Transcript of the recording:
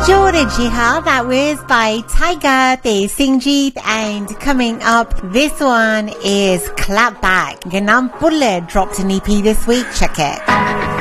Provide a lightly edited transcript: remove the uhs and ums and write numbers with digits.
Jordan Jihad, that was by Tiger, the Singjit, and coming up, this one is Clap Back. Ganam Buller dropped an EP this week, check it.